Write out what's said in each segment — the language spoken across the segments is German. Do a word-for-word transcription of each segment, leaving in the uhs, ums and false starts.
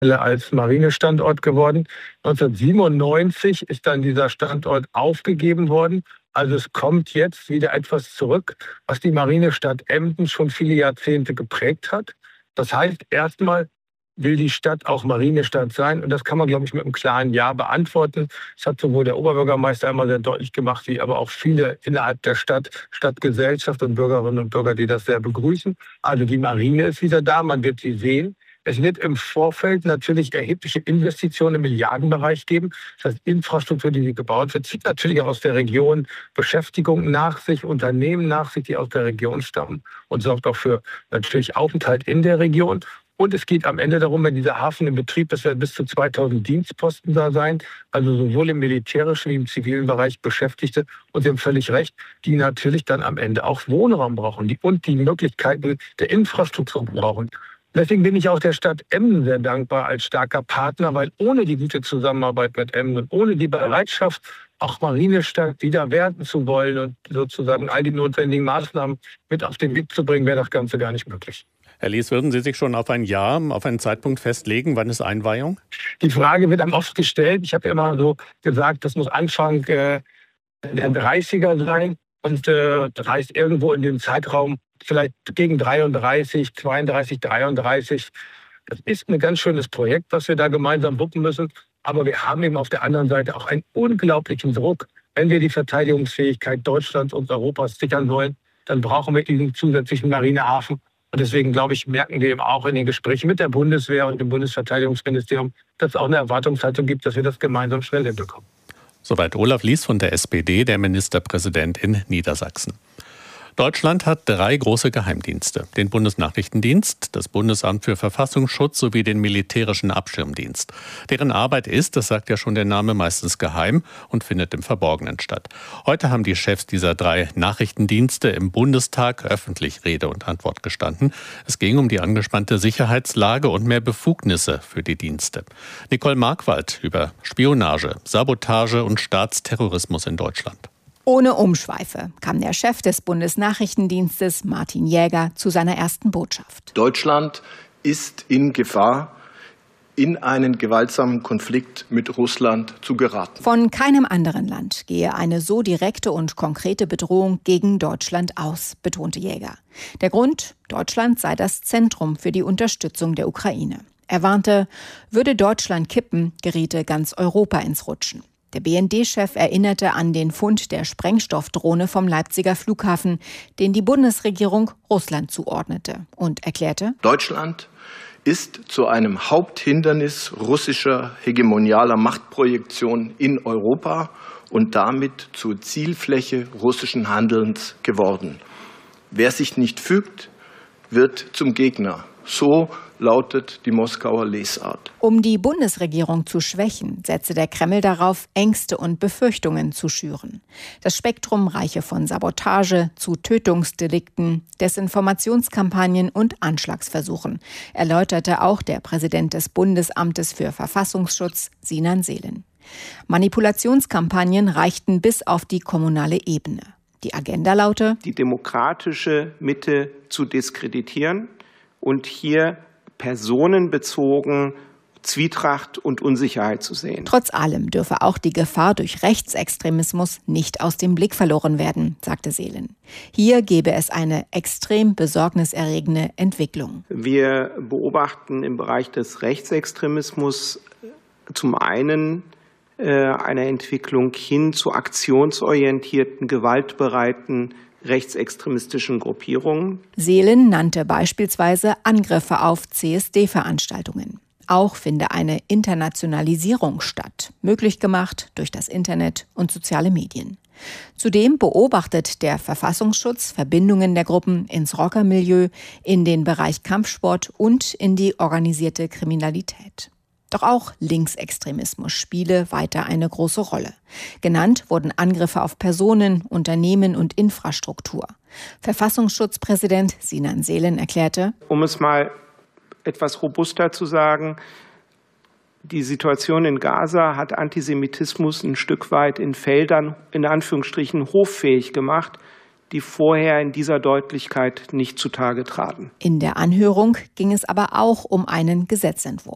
als Marinestandort geworden. neunzehnhundertsiebenundneunzig ist dann dieser Standort aufgegeben worden. Also es kommt jetzt wieder etwas zurück, was die Marinestadt Emden schon viele Jahrzehnte geprägt hat. Das heißt, erstmal will die Stadt auch Marinestadt sein. Und das kann man, glaube ich, mit einem klaren Ja beantworten. Das hat sowohl der Oberbürgermeister einmal sehr deutlich gemacht, wie aber auch viele innerhalb der Stadt, Stadtgesellschaft und Bürgerinnen und Bürger, die das sehr begrüßen. Also die Marine ist wieder da, man wird sie sehen. Es wird im Vorfeld natürlich erhebliche Investitionen im Milliardenbereich geben. Das heißt, Infrastruktur, die gebaut wird, zieht natürlich auch aus der Region Beschäftigung nach sich, Unternehmen nach sich, die aus der Region stammen und sorgt auch für natürlich Aufenthalt in der Region. Und es geht am Ende darum, wenn dieser Hafen in Betrieb ist, werden bis zu zweitausend Dienstposten da sein, also sowohl im militärischen wie im zivilen Bereich Beschäftigte. Und Sie haben völlig recht, die natürlich dann am Ende auch Wohnraum brauchen die, und die Möglichkeiten der Infrastruktur brauchen. Deswegen bin ich auch der Stadt Emden sehr dankbar als starker Partner, weil ohne die gute Zusammenarbeit mit Emden und ohne die Bereitschaft, auch Marinestadt wieder werden zu wollen und sozusagen all die notwendigen Maßnahmen mit auf den Weg zu bringen, wäre das Ganze gar nicht möglich. Herr Lies, würden Sie sich schon auf ein Jahr, auf einen Zeitpunkt festlegen? Wann ist Einweihung? Die Frage wird einem oft gestellt. Ich habe immer so gesagt, das muss Anfang äh, der dreißiger sein. Und äh, das heißt irgendwo in dem Zeitraum vielleicht gegen dreiunddreißig, zweiunddreißig, dreiunddreißig. Das ist ein ganz schönes Projekt, was wir da gemeinsam wuppen müssen. Aber wir haben eben auf der anderen Seite auch einen unglaublichen Druck. Wenn wir die Verteidigungsfähigkeit Deutschlands und Europas sichern wollen, dann brauchen wir diesen zusätzlichen Marinehafen. Und deswegen, glaube ich, merken wir eben auch in den Gesprächen mit der Bundeswehr und dem Bundesverteidigungsministerium, dass es auch eine Erwartungshaltung gibt, dass wir das gemeinsam schnell hinbekommen. Soweit Olaf Lies von der S P D, der Ministerpräsident in Niedersachsen. Deutschland hat drei große Geheimdienste. Den Bundesnachrichtendienst, das Bundesamt für Verfassungsschutz sowie den militärischen Abschirmdienst. Deren Arbeit ist, das sagt ja schon der Name, meistens geheim und findet im Verborgenen statt. Heute haben die Chefs dieser drei Nachrichtendienste im Bundestag öffentlich Rede und Antwort gestanden. Es ging um die angespannte Sicherheitslage und mehr Befugnisse für die Dienste. Nicole Markwald über Spionage, Sabotage und Staatsterrorismus in Deutschland. Ohne Umschweife kam der Chef des Bundesnachrichtendienstes, Martin Jäger, zu seiner ersten Botschaft. Deutschland ist in Gefahr, in einen gewaltsamen Konflikt mit Russland zu geraten. Von keinem anderen Land gehe eine so direkte und konkrete Bedrohung gegen Deutschland aus, betonte Jäger. Der Grund: Deutschland sei das Zentrum für die Unterstützung der Ukraine. Er warnte, würde Deutschland kippen, geriete ganz Europa ins Rutschen. Der B N D-Chef erinnerte an den Fund der Sprengstoffdrohne vom Leipziger Flughafen, den die Bundesregierung Russland zuordnete, und erklärte: Deutschland ist zu einem Haupthindernis russischer hegemonialer Machtprojektion in Europa und damit zur Zielfläche russischen Handelns geworden. Wer sich nicht fügt, wird zum Gegner. So lautet die Moskauer Lesart. Um die Bundesregierung zu schwächen, setze der Kreml darauf, Ängste und Befürchtungen zu schüren. Das Spektrum reiche von Sabotage zu Tötungsdelikten, Desinformationskampagnen und Anschlagsversuchen, erläuterte auch der Präsident des Bundesamtes für Verfassungsschutz, Sinan Seelen. Manipulationskampagnen reichten bis auf die kommunale Ebene. Die Agenda laute: die demokratische Mitte zu diskreditieren und hier personenbezogen Zwietracht und Unsicherheit zu sehen. Trotz allem dürfe auch die Gefahr durch Rechtsextremismus nicht aus dem Blick verloren werden, sagte Seelen. Hier gebe es eine extrem besorgniserregende Entwicklung. Wir beobachten im Bereich des Rechtsextremismus zum einen äh, eine Entwicklung hin zu aktionsorientierten, gewaltbereiten rechtsextremistischen Gruppierungen. Seelen nannte beispielsweise Angriffe auf C S D-Veranstaltungen. Auch finde eine Internationalisierung statt, möglich gemacht durch das Internet und soziale Medien. Zudem beobachtet der Verfassungsschutz Verbindungen der Gruppen ins Rockermilieu, in den Bereich Kampfsport und in die organisierte Kriminalität. Doch auch Linksextremismus spiele weiter eine große Rolle. Genannt wurden Angriffe auf Personen, Unternehmen und Infrastruktur. Verfassungsschutzpräsident Sinan Seelen erklärte: Um es mal etwas robuster zu sagen, die Situation in Gaza hat Antisemitismus ein Stück weit in Feldern, in Anführungsstrichen, hoffähig gemacht, die vorher in dieser Deutlichkeit nicht zutage traten. In der Anhörung ging es aber auch um einen Gesetzentwurf.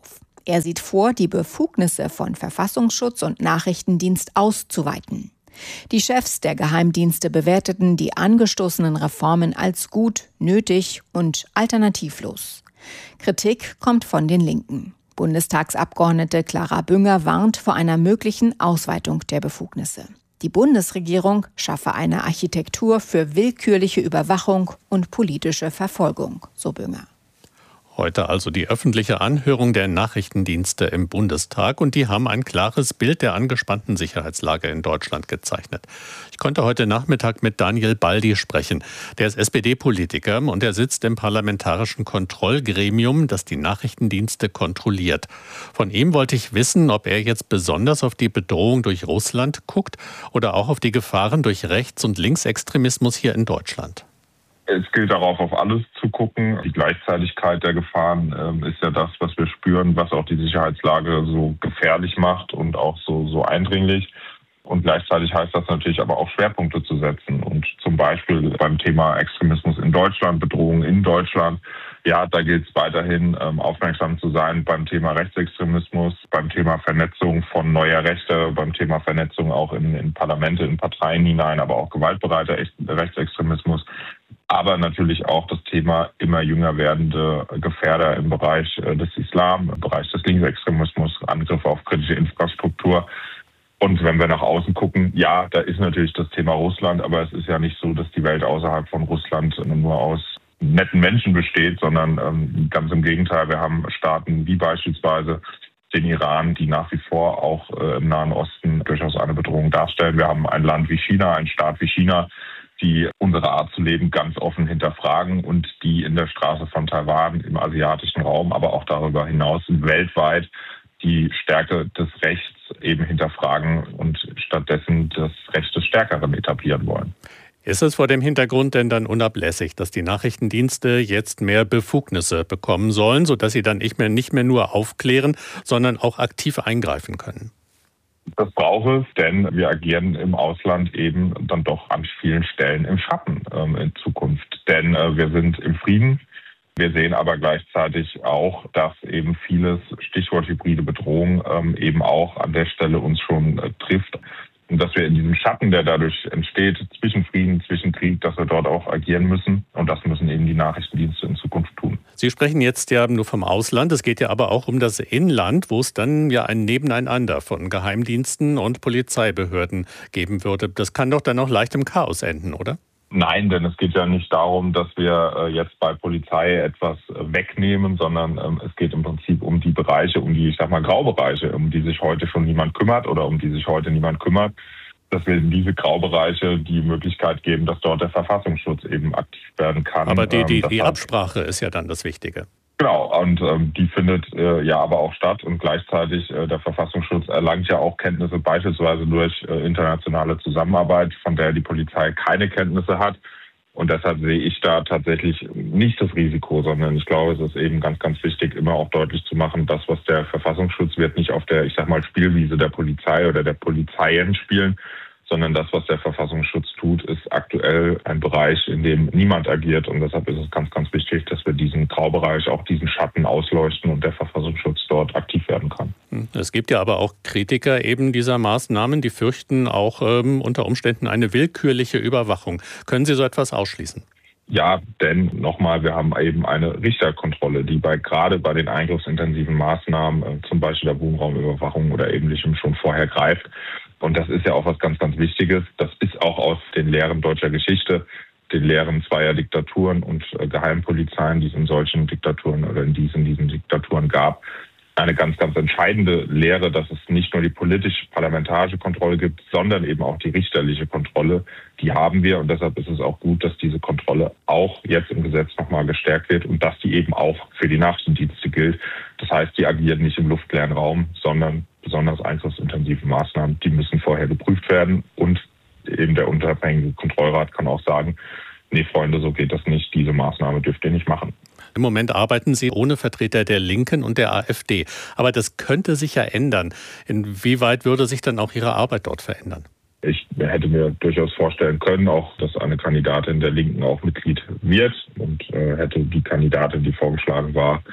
Er sieht vor, die Befugnisse von Verfassungsschutz und Nachrichtendienst auszuweiten. Die Chefs der Geheimdienste bewerteten die angestoßenen Reformen als gut, nötig und alternativlos. Kritik kommt von den Linken. Bundestagsabgeordnete Clara Bünger warnt vor einer möglichen Ausweitung der Befugnisse. Die Bundesregierung schaffe eine Architektur für willkürliche Überwachung und politische Verfolgung, so Bünger. Heute also die öffentliche Anhörung der Nachrichtendienste im Bundestag und die haben ein klares Bild der angespannten Sicherheitslage in Deutschland gezeichnet. Ich konnte heute Nachmittag mit Daniel Baldi sprechen. Der ist S P D-Politiker und er sitzt im parlamentarischen Kontrollgremium, das die Nachrichtendienste kontrolliert. Von ihm wollte ich wissen, ob er jetzt besonders auf die Bedrohung durch Russland guckt oder auch auf die Gefahren durch Rechts- und Linksextremismus hier in Deutschland. Es gilt darauf, auf alles zu gucken. Die Gleichzeitigkeit der Gefahren äh, ist ja das, was wir spüren, was auch die Sicherheitslage so gefährlich macht und auch so, so eindringlich. Und gleichzeitig heißt das natürlich aber auch Schwerpunkte zu setzen. Und zum Beispiel beim Thema Extremismus in Deutschland, Bedrohung in Deutschland, ja, da gilt es weiterhin ähm, aufmerksam zu sein beim Thema Rechtsextremismus, beim Thema Vernetzung von neuer Rechte, beim Thema Vernetzung auch in, in Parlamente, in Parteien hinein, aber auch gewaltbereiter Rechtsextremismus. Aber natürlich auch das Thema immer jünger werdende Gefährder im Bereich des Islam, im Bereich des Linksextremismus, Angriffe auf kritische Infrastruktur. Und wenn wir nach außen gucken, ja, da ist natürlich das Thema Russland, aber es ist ja nicht so, dass die Welt außerhalb von Russland nur aus netten Menschen besteht, sondern ähm, ganz im Gegenteil. Wir haben Staaten wie beispielsweise den Iran, die nach wie vor auch äh, im Nahen Osten durchaus eine Bedrohung darstellen. Wir haben ein Land wie China, einen Staat wie China, die unsere Art zu leben ganz offen hinterfragen und die in der Straße von Taiwan, im asiatischen Raum, aber auch darüber hinaus weltweit die Stärke des Rechts eben hinterfragen und stattdessen das Recht des Stärkeren etablieren wollen. Ist es vor dem Hintergrund denn dann unablässig, dass die Nachrichtendienste jetzt mehr Befugnisse bekommen sollen, sodass sie dann nicht mehr, nicht mehr nur aufklären, sondern auch aktiv eingreifen können? Das braucht es, denn wir agieren im Ausland eben dann doch an vielen Stellen im Schatten ähm, in Zukunft. Denn äh, wir sind im Frieden. Wir sehen aber gleichzeitig auch, dass eben vieles, Stichwort hybride Bedrohung, ähm, eben auch an der Stelle uns schon äh, trifft. Und dass wir in diesem Schatten, der dadurch entsteht, zwischen Frieden, zwischen Krieg, dass wir dort auch agieren müssen. Und das müssen eben die Nachrichtendienste in Zukunft tun. Sie sprechen jetzt ja nur vom Ausland. Es geht ja aber auch um das Inland, wo es dann ja ein Nebeneinander von Geheimdiensten und Polizeibehörden geben würde. Das kann doch dann auch leicht im Chaos enden, oder? Nein, denn es geht ja nicht darum, dass wir jetzt bei Polizei etwas wegnehmen, sondern es geht im Prinzip um die Bereiche, um die, ich sag mal, Graubereiche, um die sich heute schon niemand kümmert oder um die sich heute niemand kümmert. Dass wir in diese Graubereiche die Möglichkeit geben, dass dort der Verfassungsschutz eben aktiv werden kann. Aber die, die, die Absprache ist ja dann das Wichtige. Genau, und ähm, die findet äh, ja aber auch statt und gleichzeitig äh, der Verfassungsschutz erlangt ja auch Kenntnisse beispielsweise durch äh, internationale Zusammenarbeit, von der die Polizei keine Kenntnisse hat. Und deshalb sehe ich da tatsächlich nicht das Risiko, sondern ich glaube, es ist eben ganz, ganz wichtig, immer auch deutlich zu machen, das, was der Verfassungsschutz wird, nicht auf der, ich sag mal, Spielwiese der Polizei oder der Polizeien spielen, sondern das, was der Verfassungsschutz tut, ist aktuell ein Bereich, in dem niemand agiert. Und deshalb ist es ganz, ganz wichtig, dass wir diesen Graubereich, auch diesen Schatten ausleuchten und der Verfassungsschutz dort aktiv werden kann. Es gibt ja aber auch Kritiker eben dieser Maßnahmen, die fürchten auch ähm, unter Umständen eine willkürliche Überwachung. Können Sie so etwas ausschließen? Ja, denn nochmal, wir haben eben eine Richterkontrolle, die bei gerade bei den eingriffsintensiven Maßnahmen, äh, zum Beispiel der Wohnraumüberwachung oder ähnlichem, schon vorher greift. Und das ist ja auch was ganz, ganz Wichtiges. Das ist auch aus den Lehren deutscher Geschichte, den Lehren zweier Diktaturen und äh, Geheimpolizeien, die es in solchen Diktaturen oder in diesen, diesen Diktaturen gab, eine ganz, ganz entscheidende Lehre, dass es nicht nur die politisch-parlamentarische Kontrolle gibt, sondern eben auch die richterliche Kontrolle. Die haben wir und deshalb ist es auch gut, dass diese Kontrolle auch jetzt im Gesetz nochmal gestärkt wird und dass die eben auch für die Nachrichtendienste gilt. Das heißt, die agieren nicht im luftleeren Raum, sondern besonders eingriffsintensive Maßnahmen, die müssen vorher geprüft werden und eben der unabhängige Kontrollrat kann auch sagen, nee, Freunde, so geht das nicht, diese Maßnahme dürft ihr nicht machen. Im Moment arbeiten Sie ohne Vertreter der Linken und der AfD. Aber das könnte sich ja ändern. Inwieweit würde sich dann auch Ihre Arbeit dort verändern? Ich hätte mir durchaus vorstellen können, auch, dass eine Kandidatin der Linken auch Mitglied wird und äh, hätte die Kandidatin, die vorgeschlagen war,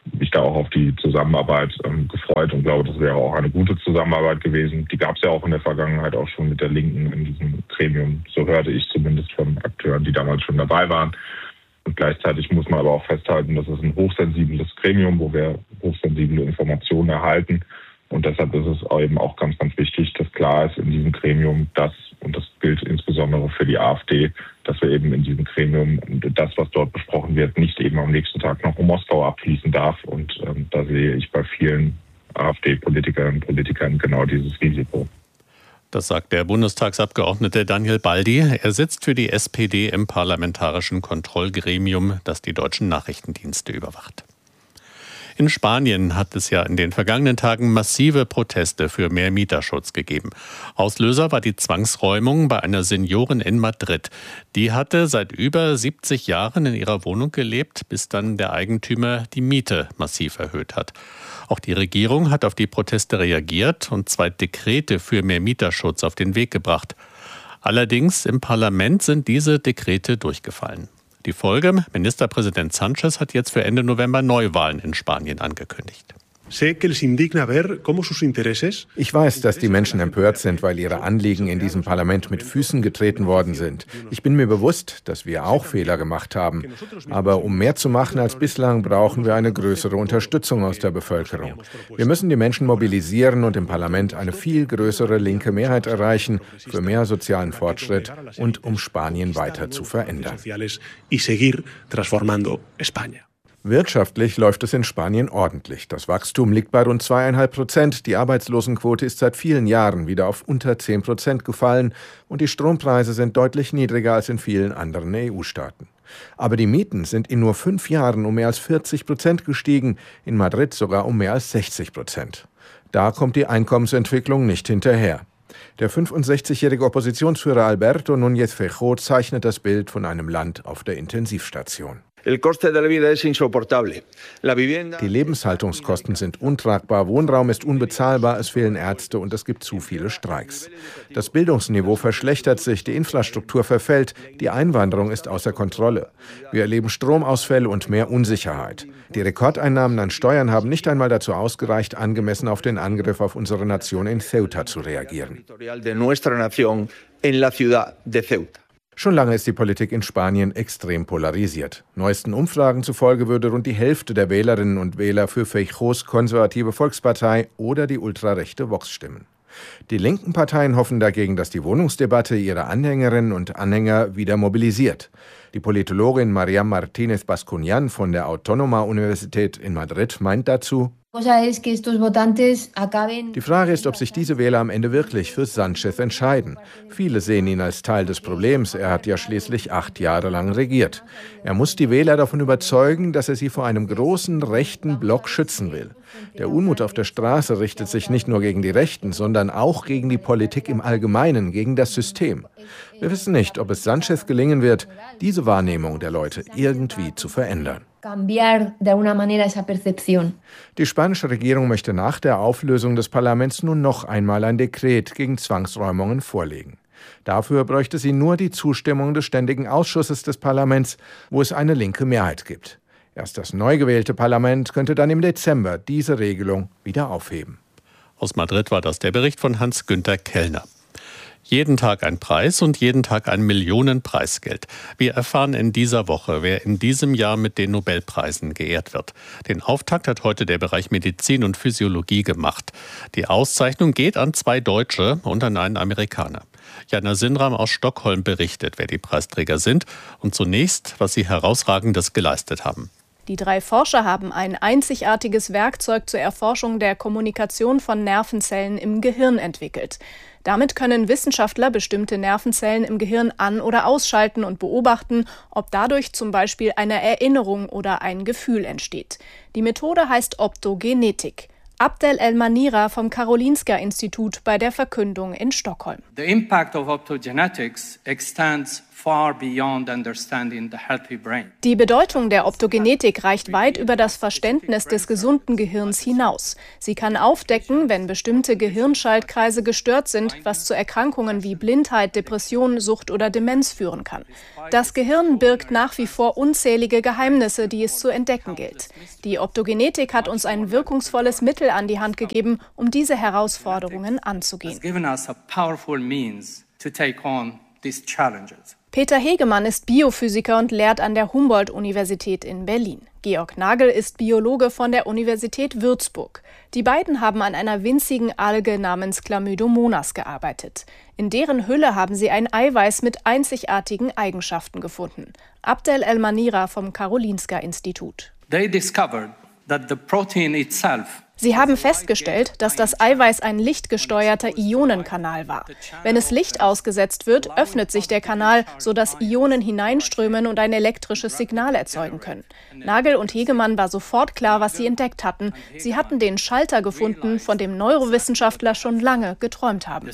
mich da auch auf die Zusammenarbeit ähm, gefreut und glaube, das wäre auch eine gute Zusammenarbeit gewesen. Die gab es ja auch in der Vergangenheit auch schon mit der Linken in diesem Gremium. So hörte ich zumindest von Akteuren, die damals schon dabei waren. Und gleichzeitig muss man aber auch festhalten, das ist ein hochsensibles Gremium, wo wir hochsensible Informationen erhalten. Und deshalb ist es eben auch ganz, ganz wichtig, dass klar ist in diesem Gremium, dass, und das gilt insbesondere für die AfD, dass wir eben in diesem Gremium das, was dort besprochen wird, nicht eben am nächsten Tag noch in Moskau abfließen darf. Und ähm, da sehe ich bei vielen AfD-Politikerinnen und Politikern genau dieses Risiko. Das sagt der Bundestagsabgeordnete Daniel Baldi. Er sitzt für die S P D im Parlamentarischen Kontrollgremium, das die deutschen Nachrichtendienste überwacht. In Spanien hat es ja in den vergangenen Tagen massive Proteste für mehr Mieterschutz gegeben. Auslöser war die Zwangsräumung bei einer Seniorin in Madrid. Die hatte seit über siebzig Jahren in ihrer Wohnung gelebt, bis dann der Eigentümer die Miete massiv erhöht hat. Auch die Regierung hat auf die Proteste reagiert und zwei Dekrete für mehr Mieterschutz auf den Weg gebracht. Allerdings im Parlament sind diese Dekrete durchgefallen. Die Folge: Ministerpräsident Sánchez hat jetzt für Ende November Neuwahlen in Spanien angekündigt. Ich weiß, dass die Menschen empört sind, weil ihre Anliegen in diesem Parlament mit Füßen getreten worden sind. Ich bin mir bewusst, dass wir auch Fehler gemacht haben. Aber um mehr zu machen als bislang, brauchen wir eine größere Unterstützung aus der Bevölkerung. Wir müssen die Menschen mobilisieren und im Parlament eine viel größere linke Mehrheit erreichen für mehr sozialen Fortschritt und um Spanien weiter zu verändern. Wirtschaftlich läuft es in Spanien ordentlich. Das Wachstum liegt bei rund zweieinhalb Prozent. Die Arbeitslosenquote ist seit vielen Jahren wieder auf unter zehn Prozent gefallen und die Strompreise sind deutlich niedriger als in vielen anderen E U-Staaten. Aber die Mieten sind in nur fünf Jahren um mehr als vierzig Prozent gestiegen, in Madrid sogar um mehr als sechzig Prozent. Da kommt die Einkommensentwicklung nicht hinterher. Der fünfundsechzigjährige Oppositionsführer Alberto Núñez Feijóo zeichnet das Bild von einem Land auf der Intensivstation. Die Lebenshaltungskosten sind untragbar, Wohnraum ist unbezahlbar, es fehlen Ärzte und es gibt zu viele Streiks. Das Bildungsniveau verschlechtert sich, die Infrastruktur verfällt, die Einwanderung ist außer Kontrolle. Wir erleben Stromausfälle und mehr Unsicherheit. Die Rekordeinnahmen an Steuern haben nicht einmal dazu ausgereicht, angemessen auf den Angriff auf unsere Nation in Ceuta zu reagieren. Schon lange ist die Politik in Spanien extrem polarisiert. Neuesten Umfragen zufolge würde rund die Hälfte der Wählerinnen und Wähler für Feijóos konservative Volkspartei oder die ultrarechte Vox stimmen. Die linken Parteien hoffen dagegen, dass die Wohnungsdebatte ihre Anhängerinnen und Anhänger wieder mobilisiert. Die Politologin Mariam Martínez Bascuñán von der Autónoma-Universität in Madrid meint dazu: Die Frage ist, ob sich diese Wähler am Ende wirklich für Sánchez entscheiden. Viele sehen ihn als Teil des Problems. Er hat ja schließlich acht Jahre lang regiert. Er muss die Wähler davon überzeugen, dass er sie vor einem großen rechten Block schützen will. Der Unmut auf der Straße richtet sich nicht nur gegen die Rechten, sondern auch gegen die Politik im Allgemeinen, gegen das System. Wir wissen nicht, ob es Sánchez gelingen wird, diese Wahrnehmung der Leute irgendwie zu verändern. Die spanische Regierung möchte nach der Auflösung des Parlaments nun noch einmal ein Dekret gegen Zwangsräumungen vorlegen. Dafür bräuchte sie nur die Zustimmung des Ständigen Ausschusses des Parlaments, wo es eine linke Mehrheit gibt. Erst das neu gewählte Parlament könnte dann im Dezember diese Regelung wieder aufheben. Aus Madrid war das der Bericht von Hans-Günther Kellner. Jeden Tag ein Preis und jeden Tag ein Millionenpreisgeld. Wir erfahren in dieser Woche, wer in diesem Jahr mit den Nobelpreisen geehrt wird. Den Auftakt hat heute der Bereich Medizin und Physiologie gemacht. Die Auszeichnung geht an zwei Deutsche und an einen Amerikaner. Jana Sinram aus Stockholm berichtet, wer die Preisträger sind und zunächst, was sie Herausragendes geleistet haben. Die drei Forscher haben ein einzigartiges Werkzeug zur Erforschung der Kommunikation von Nervenzellen im Gehirn entwickelt. Damit können Wissenschaftler bestimmte Nervenzellen im Gehirn an- oder ausschalten und beobachten, ob dadurch zum Beispiel eine Erinnerung oder ein Gefühl entsteht. Die Methode heißt Optogenetik. Abdel El-Manira vom Karolinska-Institut bei der Verkündung in Stockholm. The impact of optogenetics extends Die Bedeutung der Optogenetik reicht weit über das Verständnis des gesunden Gehirns hinaus. Sie kann aufdecken, wenn bestimmte Gehirnschaltkreise gestört sind, was zu Erkrankungen wie Blindheit, Depression, Sucht oder Demenz führen kann. Das Gehirn birgt nach wie vor unzählige Geheimnisse, die es zu entdecken gilt. Die Optogenetik hat uns ein wirkungsvolles Mittel an die Hand gegeben, um diese Herausforderungen anzugehen. Peter Hegemann ist Biophysiker und lehrt an der Humboldt-Universität in Berlin. Georg Nagel ist Biologe von der Universität Würzburg. Die beiden haben an einer winzigen Alge namens Chlamydomonas gearbeitet. In deren Hülle haben sie ein Eiweiß mit einzigartigen Eigenschaften gefunden. Abdel El-Manira vom Karolinska-Institut. They discovered that the protein itself Sie haben festgestellt, dass das Eiweiß ein lichtgesteuerter Ionenkanal war. Wenn es Licht ausgesetzt wird, öffnet sich der Kanal, sodass Ionen hineinströmen und ein elektrisches Signal erzeugen können. Nagel und Hegemann war sofort klar, was sie entdeckt hatten. Sie hatten den Schalter gefunden, von dem Neurowissenschaftler schon lange geträumt haben.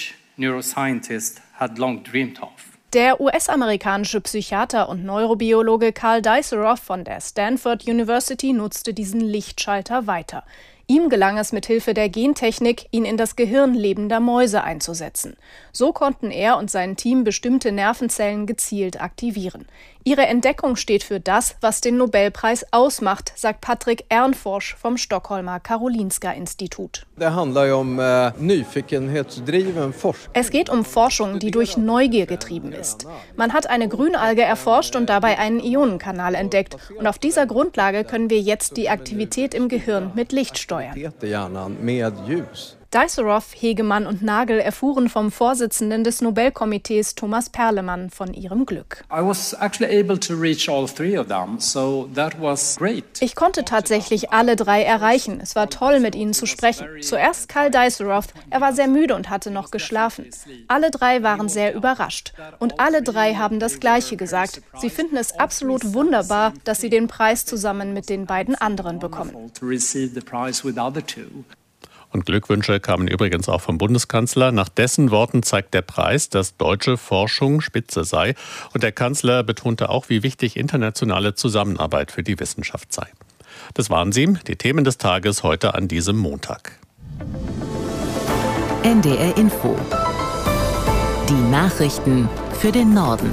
Der U S-amerikanische Psychiater und Neurobiologe Karl Diceroff von der Stanford University nutzte diesen Lichtschalter weiter. Ihm gelang es mithilfe der Gentechnik, ihn in das Gehirn lebender Mäuse einzusetzen. So konnten er und sein Team bestimmte Nervenzellen gezielt aktivieren. Ihre Entdeckung steht für das, was den Nobelpreis ausmacht, sagt Patrick Ernforsch vom Stockholmer Karolinska-Institut. Es geht um Forschung, die durch Neugier getrieben ist. Man hat eine Grünalge erforscht und dabei einen Ionenkanal entdeckt. Und auf dieser Grundlage können wir jetzt die Aktivität im Gehirn mit Licht steuern. Diceroff, Hegemann und Nagel erfuhren vom Vorsitzenden des Nobelkomitees Thomas Perlemann von ihrem Glück. Ich konnte tatsächlich alle drei erreichen. Es war toll, mit ihnen zu sprechen. Zuerst Karl Diceroff. Er war sehr müde und hatte noch geschlafen. Alle drei waren sehr überrascht. Und alle drei haben das Gleiche gesagt. Sie finden es absolut wunderbar, dass sie den Preis zusammen mit den beiden anderen bekommen. Und Glückwünsche kamen übrigens auch vom Bundeskanzler. Nach dessen Worten zeigt der Preis, dass deutsche Forschung Spitze sei. Und der Kanzler betonte auch, wie wichtig internationale Zusammenarbeit für die Wissenschaft sei. Das waren sie, die Themen des Tages heute an diesem Montag. N D R Info. Die Nachrichten für den Norden.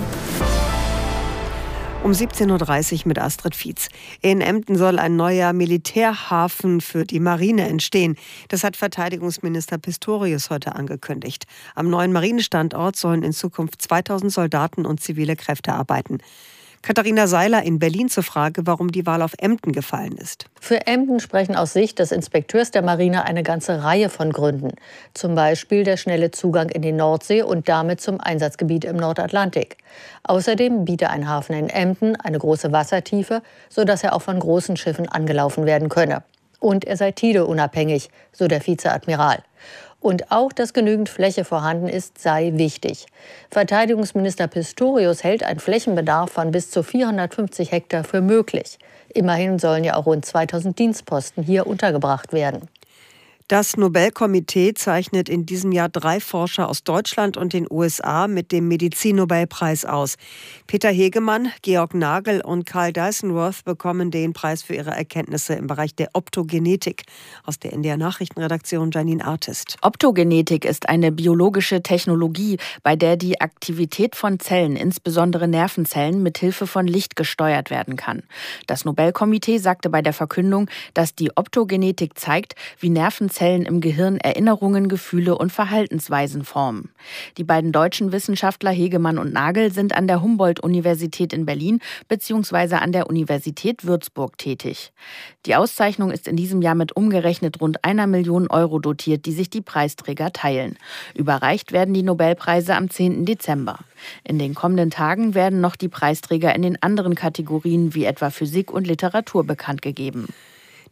Um siebzehn Uhr dreißig mit Astrid Fietz. In Emden soll ein neuer Militärhafen für die Marine entstehen. Das hat Verteidigungsminister Pistorius heute angekündigt. Am neuen Marinestandort sollen in Zukunft zweitausend Soldaten und zivile Kräfte arbeiten. Katharina Seiler in Berlin zur Frage, warum die Wahl auf Emden gefallen ist. Für Emden sprechen aus Sicht des Inspekteurs der Marine eine ganze Reihe von Gründen. Zum Beispiel der schnelle Zugang in die Nordsee und damit zum Einsatzgebiet im Nordatlantik. Außerdem biete ein Hafen in Emden eine große Wassertiefe, sodass er auch von großen Schiffen angelaufen werden könne. Und er sei tideunabhängig, so der Vizeadmiral. Und auch, dass genügend Fläche vorhanden ist, sei wichtig. Verteidigungsminister Pistorius hält einen Flächenbedarf von bis zu vierhundertfünfzig Hektar für möglich. Immerhin sollen ja auch rund zweitausend Dienstposten hier untergebracht werden. Das Nobelkomitee zeichnet in diesem Jahr drei Forscher aus Deutschland und den U S A mit dem Medizin-Nobelpreis aus. Peter Hegemann, Georg Nagel und Karl Diceroff bekommen den Preis für ihre Erkenntnisse im Bereich der Optogenetik. Aus der N D R-Nachrichtenredaktion Janine Artist. Optogenetik ist eine biologische Technologie, bei der die Aktivität von Zellen, insbesondere Nervenzellen, mit Hilfe von Licht gesteuert werden kann. Das Nobelkomitee sagte bei der Verkündung, dass die Optogenetik zeigt, wie Nervenzellen Zellen im Gehirn Erinnerungen, Gefühle und Verhaltensweisen formen. Die beiden deutschen Wissenschaftler Hegemann und Nagel sind an der Humboldt-Universität in Berlin bzw. an der Universität Würzburg tätig. Die Auszeichnung ist in diesem Jahr mit umgerechnet rund einer Million Euro dotiert, die sich die Preisträger teilen. Überreicht werden die Nobelpreise am zehnten Dezember. In den kommenden Tagen werden noch die Preisträger in den anderen Kategorien wie etwa Physik und Literatur bekannt gegeben.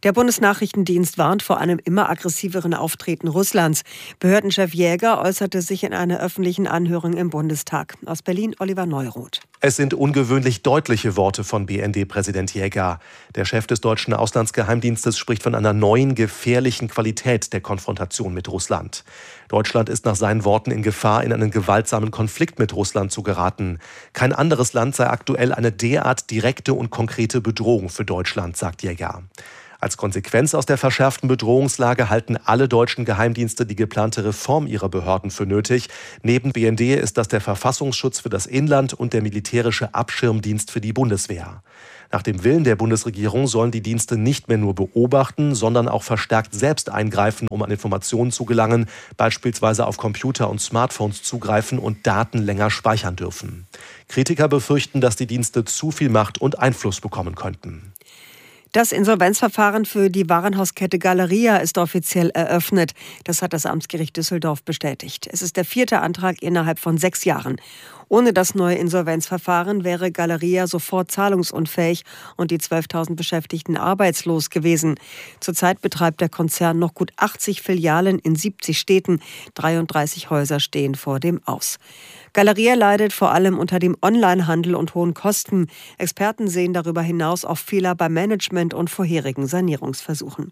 Der Bundesnachrichtendienst warnt vor einem immer aggressiveren Auftreten Russlands. Behördenchef Jäger äußerte sich in einer öffentlichen Anhörung im Bundestag. Aus Berlin Oliver Neuroth. Es sind ungewöhnlich deutliche Worte von B N D-Präsident Jäger. Der Chef des deutschen Auslandsgeheimdienstes spricht von einer neuen, gefährlichen Qualität der Konfrontation mit Russland. Deutschland ist nach seinen Worten in Gefahr, in einen gewaltsamen Konflikt mit Russland zu geraten. Kein anderes Land sei aktuell eine derart direkte und konkrete Bedrohung für Deutschland, sagt Jäger. Als Konsequenz aus der verschärften Bedrohungslage halten alle deutschen Geheimdienste die geplante Reform ihrer Behörden für nötig. Neben B N D ist das der Verfassungsschutz für das Inland und der militärische Abschirmdienst für die Bundeswehr. Nach dem Willen der Bundesregierung sollen die Dienste nicht mehr nur beobachten, sondern auch verstärkt selbst eingreifen, um an Informationen zu gelangen, beispielsweise auf Computer und Smartphones zugreifen und Daten länger speichern dürfen. Kritiker befürchten, dass die Dienste zu viel Macht und Einfluss bekommen könnten. Das Insolvenzverfahren für die Warenhauskette Galeria ist offiziell eröffnet. Das hat das Amtsgericht Düsseldorf bestätigt. Es ist der vierte Antrag innerhalb von sechs Jahren. Ohne das neue Insolvenzverfahren wäre Galeria sofort zahlungsunfähig und die zwölftausend Beschäftigten arbeitslos gewesen. Zurzeit betreibt der Konzern noch gut achtzig Filialen in siebzig Städten. dreiunddreißig Häuser stehen vor dem Aus. Galeria leidet vor allem unter dem Onlinehandel und hohen Kosten. Experten sehen darüber hinaus auch Fehler beim Management und vorherigen Sanierungsversuchen.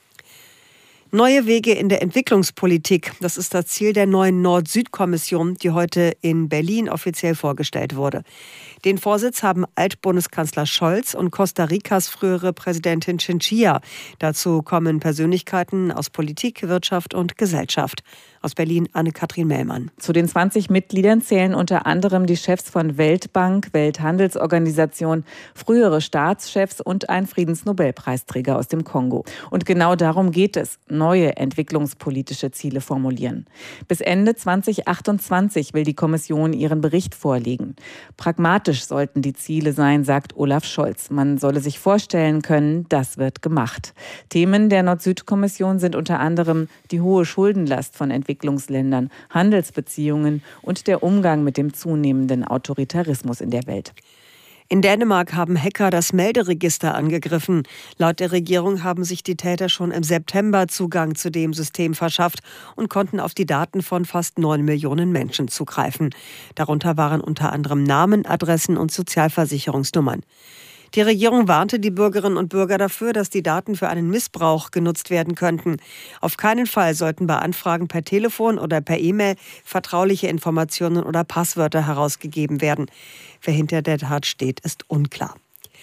Neue Wege in der Entwicklungspolitik, das ist das Ziel der neuen Nord-Süd-Kommission, die heute in Berlin offiziell vorgestellt wurde. Den Vorsitz haben Altbundeskanzler Scholz und Costa Ricas frühere Präsidentin Chinchilla. Dazu kommen Persönlichkeiten aus Politik, Wirtschaft und Gesellschaft. Aus Berlin Anne-Kathrin Mellmann. Zu den zwanzig Mitgliedern zählen unter anderem die Chefs von Weltbank, Welthandelsorganisation, frühere Staatschefs und ein Friedensnobelpreisträger aus dem Kongo. Und genau darum geht es, neue entwicklungspolitische Ziele formulieren. Bis Ende zweitausendachtundzwanzig will die Kommission ihren Bericht vorlegen. Pragmatisch sollten die Ziele sein, sagt Olaf Scholz. Man solle sich vorstellen können, das wird gemacht. Themen der Nord-Süd-Kommission sind unter anderem die hohe Schuldenlast von Entwicklungsländern, Entwicklungsländern, Handelsbeziehungen und der Umgang mit dem zunehmenden Autoritarismus in der Welt. In Dänemark haben Hacker das Melderegister angegriffen. Laut der Regierung haben sich die Täter schon im September Zugang zu dem System verschafft und konnten auf die Daten von fast neun Millionen Menschen zugreifen. Darunter waren unter anderem Namen, Adressen und Sozialversicherungsnummern. Die Regierung warnte die Bürgerinnen und Bürger dafür, dass die Daten für einen Missbrauch genutzt werden könnten. Auf keinen Fall sollten bei Anfragen per Telefon oder per E-Mail vertrauliche Informationen oder Passwörter herausgegeben werden. Wer hinter der Tat steht, ist unklar.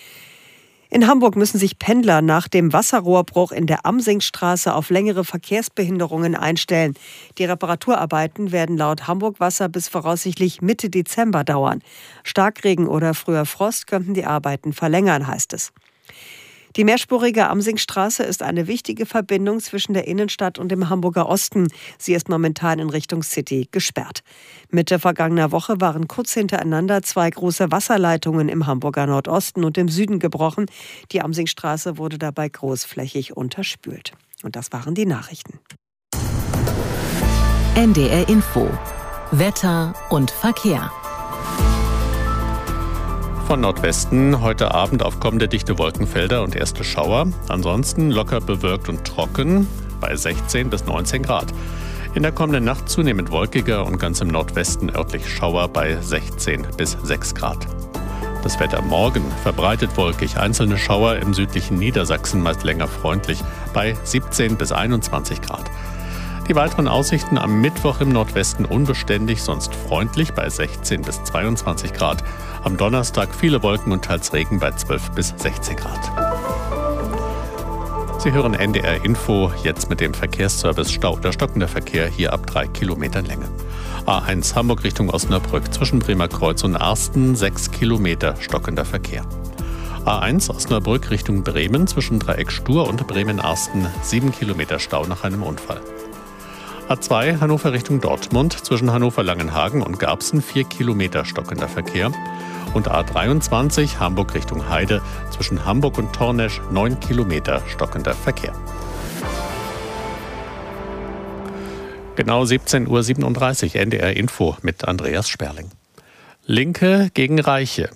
In Hamburg müssen sich Pendler nach dem Wasserrohrbruch in der Amsingstraße auf längere Verkehrsbehinderungen einstellen. Die Reparaturarbeiten werden laut Hamburg Wasser bis voraussichtlich Mitte Dezember dauern. Starkregen oder früher Frost könnten die Arbeiten verlängern, heißt es. Die mehrspurige Amsingstraße ist eine wichtige Verbindung zwischen der Innenstadt und dem Hamburger Osten. Sie ist momentan in Richtung City gesperrt. Mitte vergangener Woche waren kurz hintereinander zwei große Wasserleitungen im Hamburger Nordosten und im Süden gebrochen. Die Amsingstraße wurde dabei großflächig unterspült. Und das waren die Nachrichten. N D R Info. Wetter und Verkehr. Von Nordwesten heute Abend aufkommende dichte Wolkenfelder und erste Schauer. Ansonsten locker bewölkt und trocken bei sechzehn bis neunzehn Grad. In der kommenden Nacht zunehmend wolkiger und ganz im Nordwesten örtlich Schauer bei sechzehn bis sechs Grad. Das Wetter morgen verbreitet wolkig, einzelne Schauer im südlichen Niedersachsen meist länger freundlich bei siebzehn bis einundzwanzig Grad. Die weiteren Aussichten am Mittwoch im Nordwesten unbeständig, sonst freundlich bei sechzehn bis zweiundzwanzig Grad. Am Donnerstag viele Wolken und teils Regen bei zwölf bis sechzehn Grad. Sie hören N D R Info, jetzt mit dem Verkehrsservice Stau oder stockender Verkehr hier ab drei Kilometern Länge. A eins Hamburg Richtung Osnabrück zwischen Bremer Kreuz und Arsten sechs Kilometer stockender Verkehr. A eins Osnabrück Richtung Bremen zwischen Dreieck Stur und Bremen-Arsten sieben Kilometer Stau nach einem Unfall. A zwei Hannover Richtung Dortmund zwischen Hannover-Langenhagen und Garbsen vier Kilometer stockender Verkehr. Und A dreiundzwanzig Hamburg Richtung Heide zwischen Hamburg und Tornesch neun Kilometer stockender Verkehr. Genau siebzehn Uhr siebenunddreißig N D R Info mit Andreas Sperling. Linke gegen Reiche.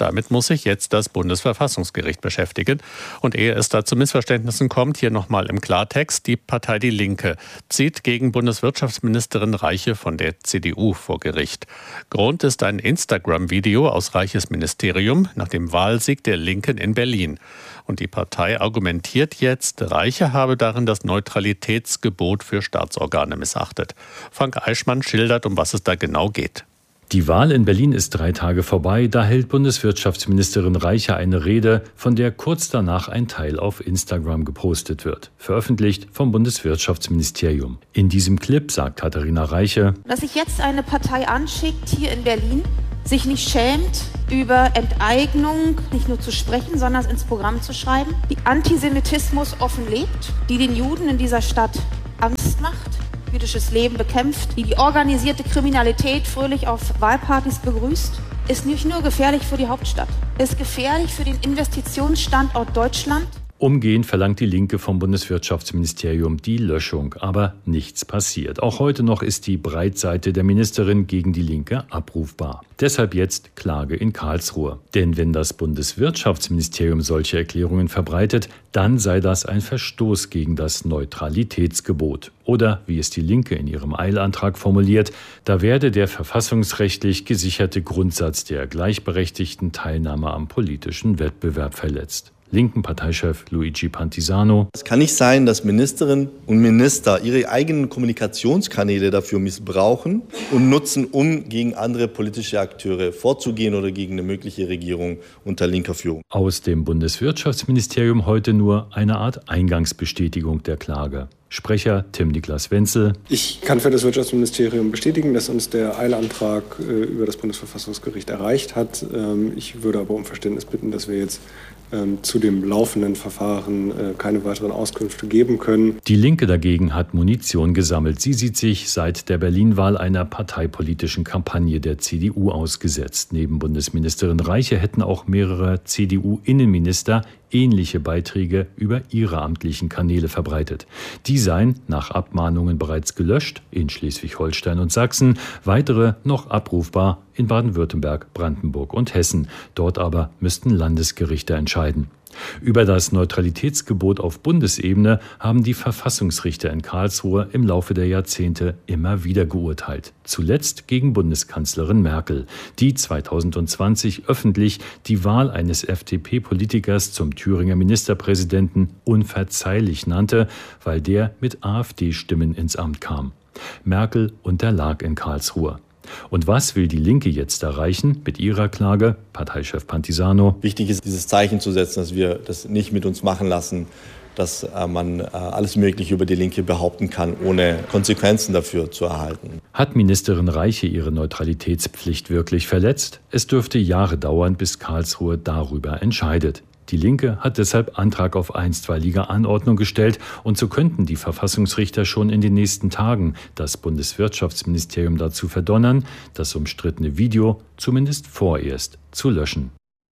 Damit muss sich jetzt das Bundesverfassungsgericht beschäftigen. Und ehe es da zu Missverständnissen kommt, hier nochmal im Klartext, die Partei Die Linke zieht gegen Bundeswirtschaftsministerin Reiche von der C D U vor Gericht. Grund ist ein Instagram-Video aus Reiches Ministerium nach dem Wahlsieg der Linken in Berlin. Und die Partei argumentiert jetzt, Reiche habe darin das Neutralitätsgebot für Staatsorgane missachtet. Frank Eichmann schildert, um was es da genau geht. Die Wahl in Berlin ist drei Tage vorbei. Da hält Bundeswirtschaftsministerin Reiche eine Rede, von der kurz danach ein Teil auf Instagram gepostet wird. Veröffentlicht vom Bundeswirtschaftsministerium. In diesem Clip sagt Katharina Reiche, dass sich jetzt eine Partei anschickt, hier in Berlin, sich nicht schämt, über Enteignung nicht nur zu sprechen, sondern es ins Programm zu schreiben, die Antisemitismus offen lebt, die den Juden in dieser Stadt Angst macht, jüdisches Leben bekämpft, die die organisierte Kriminalität fröhlich auf Wahlpartys begrüßt, ist nicht nur gefährlich für die Hauptstadt, ist gefährlich für den Investitionsstandort Deutschland. Umgehend verlangt die Linke vom Bundeswirtschaftsministerium die Löschung, aber nichts passiert. Auch heute noch ist die Breitseite der Ministerin gegen die Linke abrufbar. Deshalb jetzt Klage in Karlsruhe. Denn wenn das Bundeswirtschaftsministerium solche Erklärungen verbreitet, dann sei das ein Verstoß gegen das Neutralitätsgebot. Oder, wie es die Linke in ihrem Eilantrag formuliert, da werde der verfassungsrechtlich gesicherte Grundsatz der gleichberechtigten Teilnahme am politischen Wettbewerb verletzt. Linken Parteichef Luigi Pantisano. Es kann nicht sein, dass Ministerinnen und Minister ihre eigenen Kommunikationskanäle dafür missbrauchen und nutzen, um gegen andere politische Akteure vorzugehen oder gegen eine mögliche Regierung unter linker Führung. Aus dem Bundeswirtschaftsministerium heute nur eine Art Eingangsbestätigung der Klage. Sprecher Tim-Niklas Wenzel. Ich kann für das Wirtschaftsministerium bestätigen, dass uns der Eilantrag äh, über das Bundesverfassungsgericht erreicht hat. Ähm, ich würde aber um Verständnis bitten, dass wir jetzt ähm, zu dem laufenden Verfahren äh, keine weiteren Auskünfte geben können. Die Linke dagegen hat Munition gesammelt. Sie sieht sich seit der Berlin-Wahl einer parteipolitischen Kampagne der C D U ausgesetzt. Neben Bundesministerin Reiche hätten auch mehrere C D U-Innenminister ähnliche Beiträge über ihre amtlichen Kanäle verbreitet. Die seien nach Abmahnungen bereits gelöscht in Schleswig-Holstein und Sachsen, weitere noch abrufbar in Baden-Württemberg, Brandenburg und Hessen. Dort aber müssten Landesgerichte entscheiden. Über das Neutralitätsgebot auf Bundesebene haben die Verfassungsrichter in Karlsruhe im Laufe der Jahrzehnte immer wieder geurteilt. Zuletzt gegen Bundeskanzlerin Merkel, die zweitausendzwanzig öffentlich die Wahl eines F D P-Politikers zum Thüringer Ministerpräsidenten unverzeihlich nannte, weil der mit AfD-Stimmen ins Amt kam. Merkel unterlag in Karlsruhe. Und was will die Linke jetzt erreichen mit ihrer Klage? Parteichef Pantisano. Wichtig ist, dieses Zeichen zu setzen, dass wir das nicht mit uns machen lassen, dass äh, man äh, alles Mögliche über die Linke behaupten kann, ohne Konsequenzen dafür zu erhalten. Hat Ministerin Reiche ihre Neutralitätspflicht wirklich verletzt? Es dürfte Jahre dauern, bis Karlsruhe darüber entscheidet. Die Linke hat deshalb Antrag auf einstweilige Anordnung gestellt und so könnten die Verfassungsrichter schon in den nächsten Tagen das Bundeswirtschaftsministerium dazu verdonnern, das umstrittene Video zumindest vorerst zu löschen.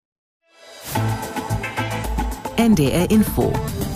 N D R Info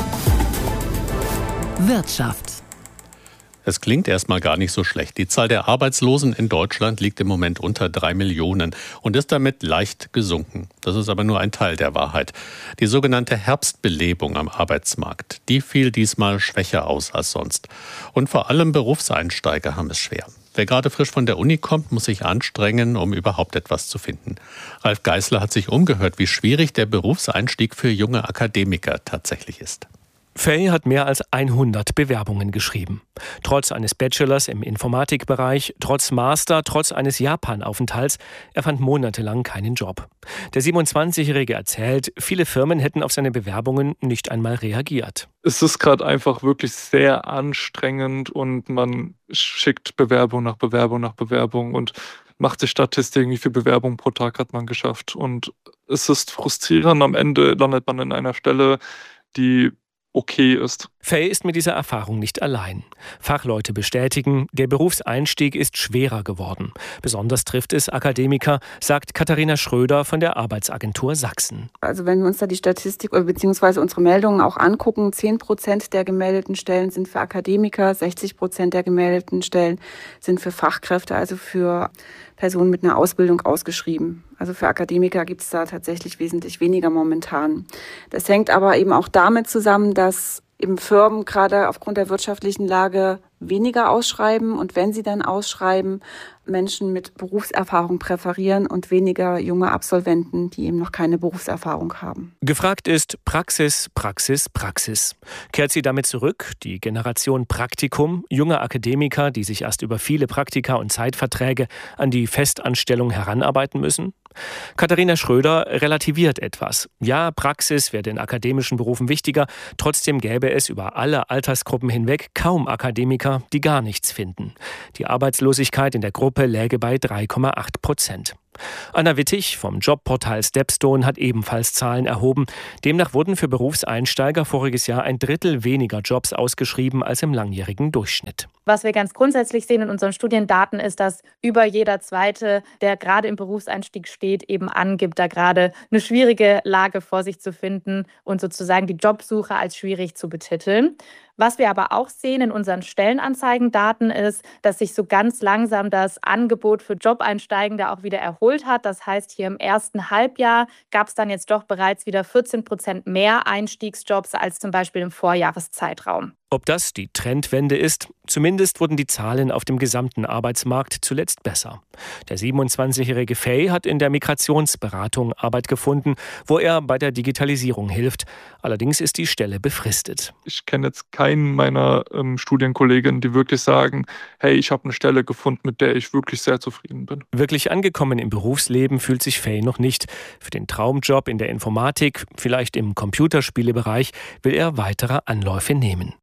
Wirtschaft. Es klingt erstmal gar nicht so schlecht. Die Zahl der Arbeitslosen in Deutschland liegt im Moment unter drei Millionen und ist damit leicht gesunken. Das ist aber nur ein Teil der Wahrheit. Die sogenannte Herbstbelebung am Arbeitsmarkt, die fiel diesmal schwächer aus als sonst. Und vor allem Berufseinsteiger haben es schwer. Wer gerade frisch von der Uni kommt, muss sich anstrengen, um überhaupt etwas zu finden. Ralf Geißler hat sich umgehört, wie schwierig der Berufseinstieg für junge Akademiker tatsächlich ist. Fay hat mehr als hundert Bewerbungen geschrieben. Trotz eines Bachelors im Informatikbereich, trotz Master, trotz eines Japanaufenthalts, er fand monatelang keinen Job. Der siebenundzwanzigjährige erzählt, viele Firmen hätten auf seine Bewerbungen nicht einmal reagiert. Es ist gerade einfach wirklich sehr anstrengend und man schickt Bewerbung nach Bewerbung nach Bewerbung und macht sich Statistiken, wie viele Bewerbungen pro Tag hat man geschafft. Und es ist frustrierend, am Ende landet man in einer Stelle, die okay ist. Fay ist mit dieser Erfahrung nicht allein. Fachleute bestätigen, der Berufseinstieg ist schwerer geworden. Besonders trifft es Akademiker, sagt Katharina Schröder von der Arbeitsagentur Sachsen. Also wenn wir uns da die Statistik bzw. unsere Meldungen auch angucken, zehn Prozent der gemeldeten Stellen sind für Akademiker, sechzig Prozent der gemeldeten Stellen sind für Fachkräfte, also für Personen mit einer Ausbildung ausgeschrieben. Also für Akademiker gibt es da tatsächlich wesentlich weniger momentan. Das hängt aber eben auch damit zusammen, dass eben Firmen gerade aufgrund der wirtschaftlichen Lage weniger ausschreiben und wenn sie dann ausschreiben, Menschen mit Berufserfahrung präferieren und weniger junge Absolventen, die eben noch keine Berufserfahrung haben. Gefragt ist Praxis, Praxis, Praxis. Kehrt sie damit zurück, die Generation Praktikum, junge Akademiker, die sich erst über viele Praktika und Zeitverträge an die Festanstellung heranarbeiten müssen? Katharina Schröder relativiert etwas. Ja, Praxis wäre in akademischen Berufen wichtiger, trotzdem gäbe es über alle Altersgruppen hinweg kaum Akademiker, die gar nichts finden. Die Arbeitslosigkeit in der Gruppe läge bei drei Komma acht Prozent. Anna Wittig vom Jobportal Stepstone hat ebenfalls Zahlen erhoben. Demnach wurden für Berufseinsteiger voriges Jahr ein Drittel weniger Jobs ausgeschrieben als im langjährigen Durchschnitt. Was wir ganz grundsätzlich sehen in unseren Studiendaten ist, dass über jeder Zweite, der gerade im Berufseinstieg steht, eben angibt, da gerade eine schwierige Lage vor sich zu finden und sozusagen die Jobsuche als schwierig zu betiteln. Was wir aber auch sehen in unseren Stellenanzeigendaten ist, dass sich so ganz langsam das Angebot für Jobeinsteigende auch wieder erholt hat. Das heißt, hier im ersten Halbjahr gab es dann jetzt doch bereits wieder vierzehn Prozent mehr Einstiegsjobs als zum Beispiel im Vorjahreszeitraum. Ob das die Trendwende ist? Zumindest wurden die Zahlen auf dem gesamten Arbeitsmarkt zuletzt besser. Der siebenundzwanzigjährige Fay hat in der Migrationsberatung Arbeit gefunden, wo er bei der Digitalisierung hilft. Allerdings ist die Stelle befristet. Ich kenne jetzt keinen meiner ähm, Studienkolleginnen, die wirklich sagen, hey, ich habe eine Stelle gefunden, mit der ich wirklich sehr zufrieden bin. Wirklich angekommen im Berufsleben fühlt sich Fay noch nicht. Für den Traumjob in der Informatik, vielleicht im Computerspielebereich, will er weitere Anläufe nehmen.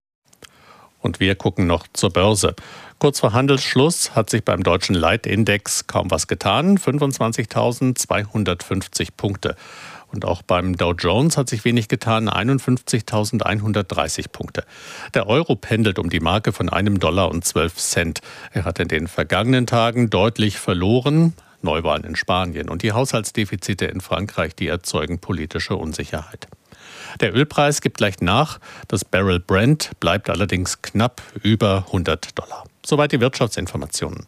Und wir gucken noch zur Börse. Kurz vor Handelsschluss hat sich beim deutschen Leitindex kaum was getan, fünfundzwanzigtausendzweihundertfünfzig Punkte. Und auch beim Dow Jones hat sich wenig getan, einundfünfzigtausendeinhundertdreißig Punkte. Der Euro pendelt um die Marke von einem Dollar und zwölf Cent. Er hat in den vergangenen Tagen deutlich verloren. Neuwahlen in Spanien und die Haushaltsdefizite in Frankreich, die erzeugen politische Unsicherheit. Der Ölpreis gibt leicht nach. Das Barrel Brent bleibt allerdings knapp über hundert Dollar. Soweit die Wirtschaftsinformationen.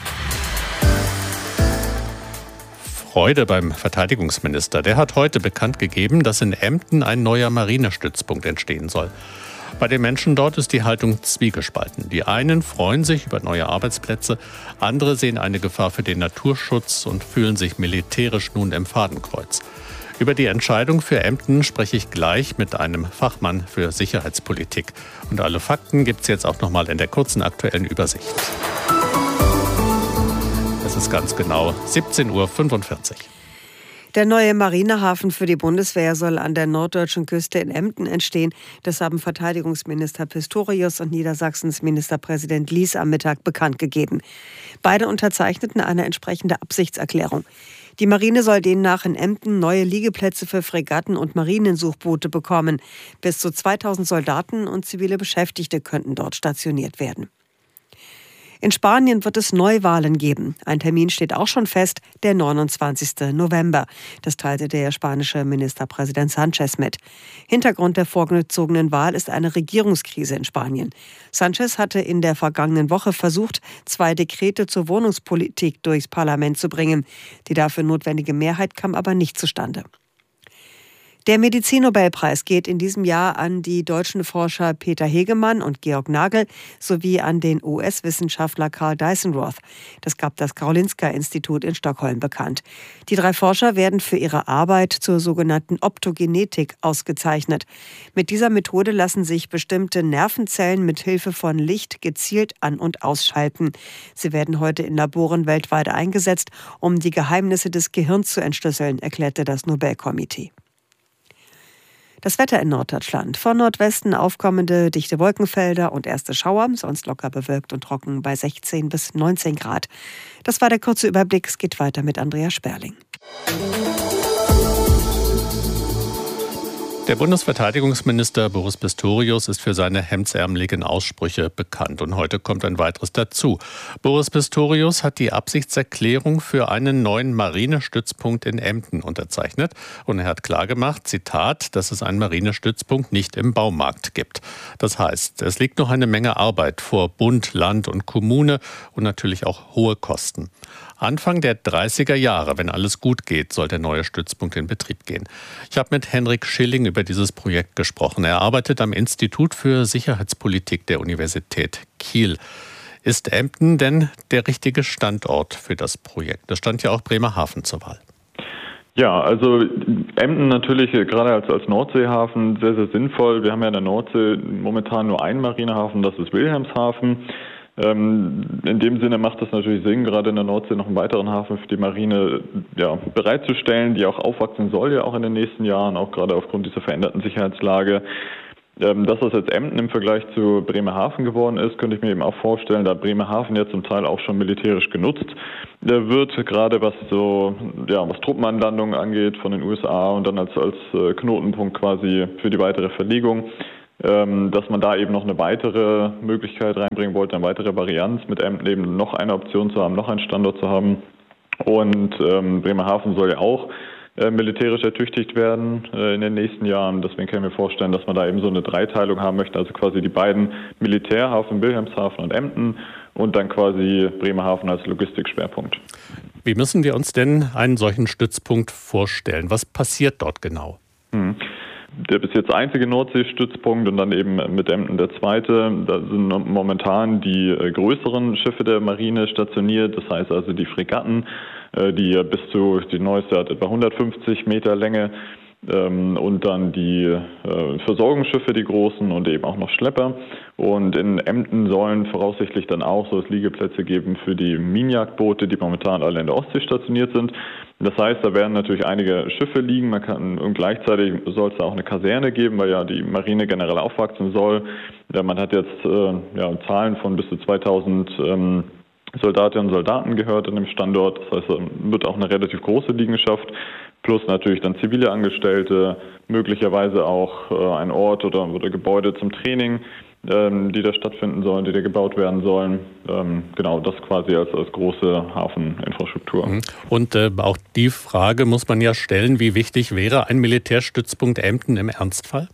Freude beim Verteidigungsminister. Der hat heute bekannt gegeben, dass in Emden ein neuer Marinestützpunkt entstehen soll. Bei den Menschen dort ist die Haltung zwiegespalten. Die einen freuen sich über neue Arbeitsplätze, andere sehen eine Gefahr für den Naturschutz und fühlen sich militärisch nun im Fadenkreuz. Über die Entscheidung für Emden spreche ich gleich mit einem Fachmann für Sicherheitspolitik. Und alle Fakten gibt es jetzt auch noch mal in der kurzen aktuellen Übersicht. Es ist ganz genau siebzehn Uhr fünfundvierzig. Der neue Marinehafen für die Bundeswehr soll an der norddeutschen Küste in Emden entstehen. Das haben Verteidigungsminister Pistorius und Niedersachsens Ministerpräsident Lies am Mittag bekannt gegeben. Beide unterzeichneten eine entsprechende Absichtserklärung. Die Marine soll demnach in Emden neue Liegeplätze für Fregatten und Marinensuchboote bekommen. Bis zu zweitausend Soldaten und zivile Beschäftigte könnten dort stationiert werden. In Spanien wird es Neuwahlen geben. Ein Termin steht auch schon fest, der neunundzwanzigsten November. Das teilte der spanische Ministerpräsident Sánchez mit. Hintergrund der vorgezogenen Wahl ist eine Regierungskrise in Spanien. Sánchez hatte in der vergangenen Woche versucht, zwei Dekrete zur Wohnungspolitik durchs Parlament zu bringen. Die dafür notwendige Mehrheit kam aber nicht zustande. Der Medizinnobelpreis geht in diesem Jahr an die deutschen Forscher Peter Hegemann und Georg Nagel sowie an den U S-Wissenschaftler Carl Dyson-Roth. Das gab das Karolinska-Institut in Stockholm bekannt. Die drei Forscher werden für ihre Arbeit zur sogenannten Optogenetik ausgezeichnet. Mit dieser Methode lassen sich bestimmte Nervenzellen mit Hilfe von Licht gezielt an- und ausschalten. Sie werden heute in Laboren weltweit eingesetzt, um die Geheimnisse des Gehirns zu entschlüsseln, erklärte das Nobelkomitee. Das Wetter in Norddeutschland. Von Nordwesten aufkommende dichte Wolkenfelder und erste Schauer, sonst locker bewölkt und trocken bei sechzehn bis neunzehn Grad. Das war der kurze Überblick. Es geht weiter mit Andrea Sperling. Der Bundesverteidigungsminister Boris Pistorius ist für seine hemdsärmeligen Aussprüche bekannt. Und heute kommt ein weiteres dazu. Boris Pistorius hat die Absichtserklärung für einen neuen Marinestützpunkt in Emden unterzeichnet. Und er hat klargemacht, Zitat, dass es einen Marinestützpunkt nicht im Baumarkt gibt. Das heißt, es liegt noch eine Menge Arbeit vor Bund, Land und Kommune und natürlich auch hohe Kosten. Anfang der dreißiger Jahre, wenn alles gut geht, soll der neue Stützpunkt in Betrieb gehen. Ich habe mit Henrik Schilling über dieses Projekt gesprochen. Er arbeitet am Institut für Sicherheitspolitik der Universität Kiel. Ist Emden denn der richtige Standort für das Projekt? Da stand ja auch Bremerhaven zur Wahl. Ja, also Emden natürlich gerade als, als Nordseehafen sehr, sehr sinnvoll. Wir haben ja in der Nordsee momentan nur einen Marinehafen, das ist Wilhelmshaven. Ähm, in dem Sinne macht es natürlich Sinn, gerade in der Nordsee noch einen weiteren Hafen für die Marine ja, bereitzustellen, die auch aufwachsen soll ja auch in den nächsten Jahren, auch gerade aufgrund dieser veränderten Sicherheitslage. Dass das jetzt Emden im Vergleich zu Bremerhaven geworden ist, könnte ich mir eben auch vorstellen, da Bremerhaven ja zum Teil auch schon militärisch genutzt wird, gerade was so, ja, was Truppenanlandungen angeht von den U S A und dann als, als Knotenpunkt quasi für die weitere Verlegung, dass man da eben noch eine weitere Möglichkeit reinbringen wollte, eine weitere Varianz mit Emden eben noch eine Option zu haben, noch einen Standort zu haben. Und ähm, Bremerhaven soll ja auch militärisch ertüchtigt werden äh, in den nächsten Jahren. Deswegen kann ich mir vorstellen, dass man da eben so eine Dreiteilung haben möchte, also quasi die beiden Militärhafen, Wilhelmshaven und Emden und dann quasi Bremerhaven als Logistikschwerpunkt. Wie müssen wir uns denn einen solchen Stützpunkt vorstellen? Was passiert dort genau? Hm. Der bis jetzt einzige Nordseestützpunkt und dann eben mit Emden der zweite. Da sind momentan die größeren Schiffe der Marine stationiert, das heißt also die Fregatten, die bis zu, die neueste hat etwa hundertfünfzig Meter Länge, und dann die Versorgungsschiffe, die großen und eben auch noch Schlepper. Und in Emden sollen voraussichtlich dann auch so Liegeplätze geben für die Minenjagdboote, die momentan alle in der Ostsee stationiert sind. Das heißt, da werden natürlich einige Schiffe liegen. Man kann, und gleichzeitig soll es da auch eine Kaserne geben, weil ja die Marine generell aufwachsen soll. Ja, man hat jetzt äh, ja, Zahlen von bis zu zweitausend ähm, Soldatinnen und Soldaten gehört an dem Standort. Das heißt, es wird auch eine relativ große Liegenschaft. Plus natürlich dann zivile Angestellte, möglicherweise auch äh, ein Ort oder, oder Gebäude zum Training, ähm, die da stattfinden sollen, die da gebaut werden sollen. Ähm, genau, das quasi als, als große Hafeninfrastruktur. Und äh, auch die Frage muss man ja stellen, wie wichtig wäre ein Militärstützpunkt Emden im Ernstfall?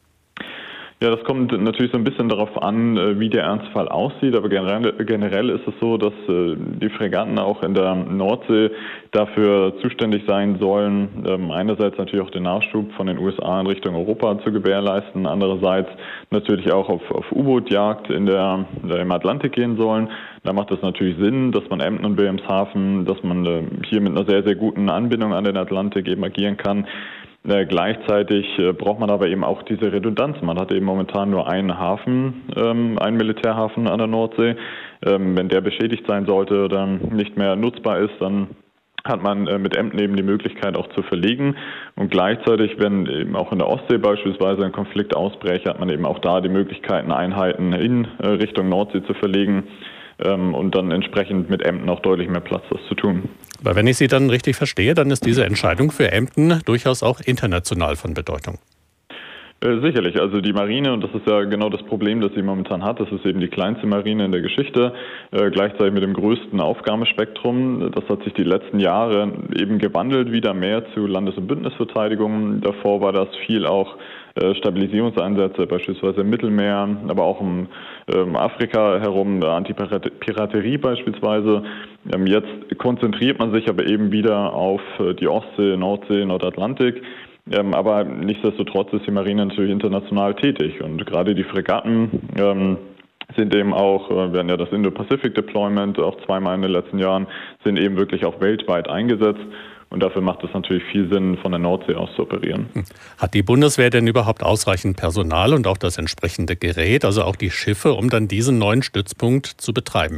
Ja, das kommt natürlich so ein bisschen darauf an, wie der Ernstfall aussieht, aber generell, generell ist es so, dass die Fregatten auch in der Nordsee dafür zuständig sein sollen, einerseits natürlich auch den Nachschub von den U S A in Richtung Europa zu gewährleisten, andererseits natürlich auch auf, auf U-Boot-Jagd in der, im Atlantik gehen sollen. Da macht es natürlich Sinn, dass man Emden und Wilhelmshaven, dass man hier mit einer sehr, sehr guten Anbindung an den Atlantik eben agieren kann. Äh, gleichzeitig äh, braucht man aber eben auch diese Redundanz. Man hat eben momentan nur einen Hafen, ähm, einen Militärhafen an der Nordsee. Ähm, wenn der beschädigt sein sollte oder nicht mehr nutzbar ist, dann hat man äh, mit Emden eben die Möglichkeit auch zu verlegen. Und gleichzeitig, wenn eben auch in der Ostsee beispielsweise ein Konflikt ausbräche, hat man eben auch da die Möglichkeiten, Einheiten in äh, Richtung Nordsee zu verlegen. Und dann entsprechend mit Emden auch deutlich mehr Platz, das zu tun. Aber wenn ich Sie dann richtig verstehe, dann ist diese Entscheidung für Emden durchaus auch international von Bedeutung. Äh, sicherlich. Also die Marine, und das ist ja genau das Problem, das sie momentan hat, das ist eben die kleinste Marine in der Geschichte, äh, gleichzeitig mit dem größten Aufgabenspektrum. Das hat sich die letzten Jahre eben gewandelt, wieder mehr zu Landes- und Bündnisverteidigung. Davor war das viel auch Stabilisierungseinsätze, beispielsweise im Mittelmeer, aber auch im ähm, Afrika herum, Antipiraterie beispielsweise. Ähm, jetzt konzentriert man sich aber eben wieder auf die Ostsee, Nordsee, Nordatlantik. Ähm, aber nichtsdestotrotz ist die Marine natürlich international tätig und gerade die Fregatten ähm, sind eben auch, wir hatten ja das Indo-Pacific-Deployment auch zweimal in den letzten Jahren, sind eben wirklich auch weltweit eingesetzt. Und dafür macht es natürlich viel Sinn, von der Nordsee aus zu operieren. Hat die Bundeswehr denn überhaupt ausreichend Personal und auch das entsprechende Gerät, also auch die Schiffe, um dann diesen neuen Stützpunkt zu betreiben?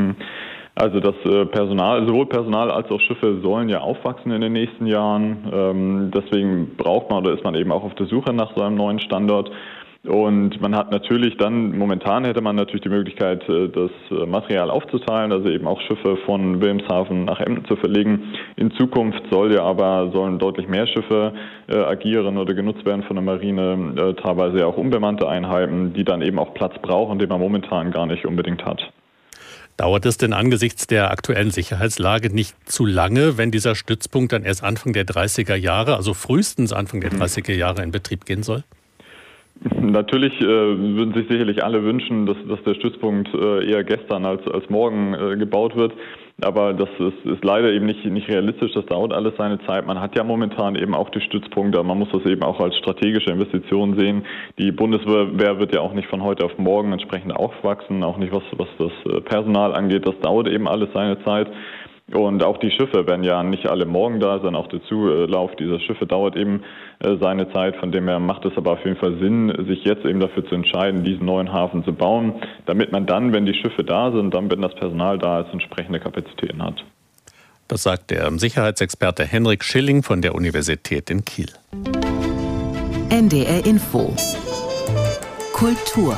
Also das Personal, sowohl Personal als auch Schiffe sollen ja aufwachsen in den nächsten Jahren. Deswegen braucht man oder ist man eben auch auf der Suche nach so einem neuen Standort. Und man hat natürlich dann, momentan hätte man natürlich die Möglichkeit, das Material aufzuteilen, also eben auch Schiffe von Wilhelmshaven nach Emden zu verlegen. In Zukunft soll ja aber, sollen deutlich mehr Schiffe äh, agieren oder genutzt werden von der Marine, äh, teilweise auch unbemannte Einheiten, die dann eben auch Platz brauchen, den man momentan gar nicht unbedingt hat. Dauert es denn angesichts der aktuellen Sicherheitslage nicht zu lange, wenn dieser Stützpunkt dann erst Anfang der dreißiger Jahre, also frühestens Anfang der dreißiger Jahre in Betrieb gehen soll? Natürlich äh, würden sich sicherlich alle wünschen, dass, dass der Stützpunkt äh, eher gestern als, als morgen äh, gebaut wird. Aber das ist, ist leider eben nicht, nicht realistisch. Das dauert alles seine Zeit. Man hat ja momentan eben auch die Stützpunkte. Man muss das eben auch als strategische Investition sehen. Die Bundeswehr wird ja auch nicht von heute auf morgen entsprechend aufwachsen. Auch nicht was, was das Personal angeht. Das dauert eben alles seine Zeit. Und auch die Schiffe werden ja nicht alle morgen da sein. Auch der Zulauf dieser Schiffe dauert eben seine Zeit. Von dem her macht es aber auf jeden Fall Sinn, sich jetzt eben dafür zu entscheiden, diesen neuen Hafen zu bauen, damit man dann, wenn die Schiffe da sind, dann, wenn das Personal da ist, entsprechende Kapazitäten hat. Das sagt der Sicherheitsexperte Henrik Schilling von der Universität in Kiel. N D R Info. Kultur.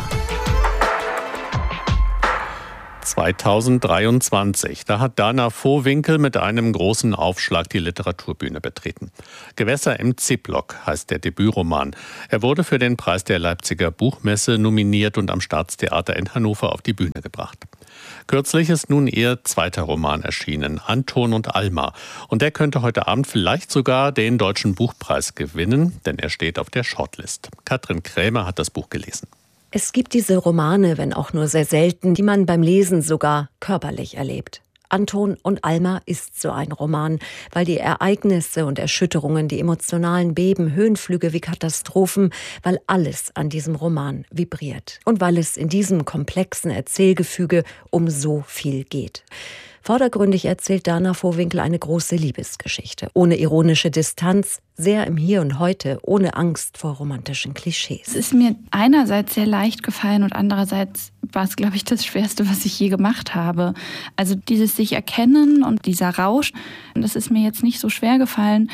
zweitausenddreiundzwanzig, da hat Dana Vohwinkel mit einem großen Aufschlag die Literaturbühne betreten. Gewässer im Ziplock heißt der Debütroman. Er wurde für den Preis der Leipziger Buchmesse nominiert und am Staatstheater in Hannover auf die Bühne gebracht. Kürzlich ist nun ihr zweiter Roman erschienen, Anton und Alma. Und der könnte heute Abend vielleicht sogar den Deutschen Buchpreis gewinnen, denn er steht auf der Shortlist. Katrin Krämer hat das Buch gelesen. Es gibt diese Romane, wenn auch nur sehr selten, die man beim Lesen sogar körperlich erlebt. Anton und Alma ist so ein Roman, weil die Ereignisse und Erschütterungen, die emotionalen Beben, Höhenflüge wie Katastrophen, weil alles an diesem Roman vibriert. Und weil es in diesem komplexen Erzählgefüge um so viel geht. Vordergründig erzählt Dana Vohwinkel eine große Liebesgeschichte, ohne ironische Distanz, sehr im Hier und Heute, ohne Angst vor romantischen Klischees. Es ist mir einerseits sehr leicht gefallen und andererseits war es, glaube ich, das Schwerste, was ich je gemacht habe. Also dieses sich erkennen und dieser Rausch, das ist mir jetzt nicht so schwer gefallen,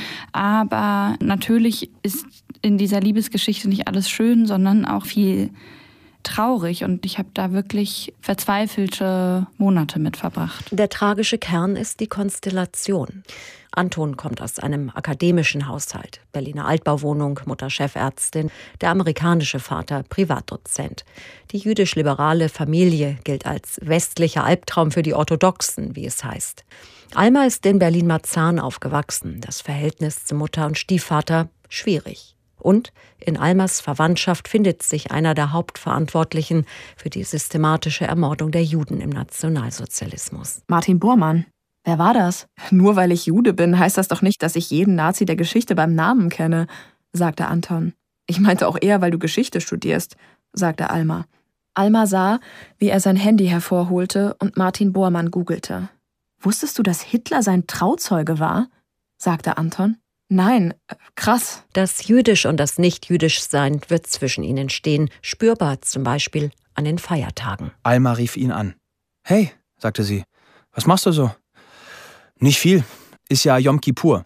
aber natürlich ist in dieser Liebesgeschichte nicht alles schön, sondern auch viel traurig und ich habe da wirklich verzweifelte Monate mit verbracht. Der tragische Kern ist die Konstellation. Anton kommt aus einem akademischen Haushalt, Berliner Altbauwohnung, Mutter Chefärztin, der amerikanische Vater Privatdozent. Die jüdisch-liberale Familie gilt als westlicher Albtraum für die Orthodoxen, wie es heißt. Alma ist in Berlin-Marzahn aufgewachsen, das Verhältnis zu Mutter und Stiefvater schwierig. Und in Almas Verwandtschaft findet sich einer der Hauptverantwortlichen für die systematische Ermordung der Juden im Nationalsozialismus. Martin Bormann. Wer war das? Nur weil ich Jude bin, heißt das doch nicht, dass ich jeden Nazi der Geschichte beim Namen kenne, sagte Anton. Ich meinte auch eher, weil du Geschichte studierst, sagte Alma. Alma sah, wie er sein Handy hervorholte und Martin Bormann googelte. Wusstest du, dass Hitler sein Trauzeuge war? sagte Anton. Nein, krass. Das Jüdisch und das Nicht-Jüdisch-Sein wird zwischen ihnen stehen, spürbar zum Beispiel an den Feiertagen. Alma rief ihn an. Hey, sagte sie, was machst du so? Nicht viel, ist ja Yom Kippur.